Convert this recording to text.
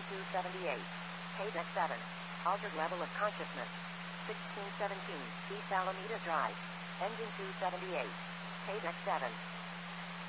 278. Paydeck 7. Altered level of consciousness. 1617. East Alameda Drive. Engine 278. Paydeck 7.